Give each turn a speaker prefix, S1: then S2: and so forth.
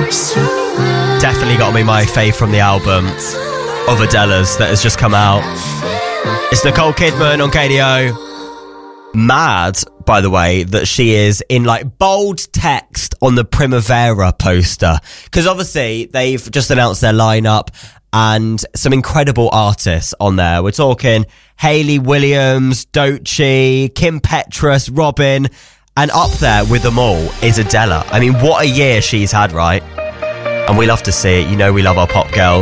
S1: Definitely got to be my fave from the album of Adele's that has just come out. It's Nicole Kidman on KDO. Mad, by the way, that she is in like bold text on the Primavera poster, because obviously they've just announced their lineup and some incredible artists on there. We're talking Hayley Williams, Doechii, Kim Petras, Robin, and up there with them all is Adele. I mean, what a year she's had, right? And we love to see it. You know we love our pop girls.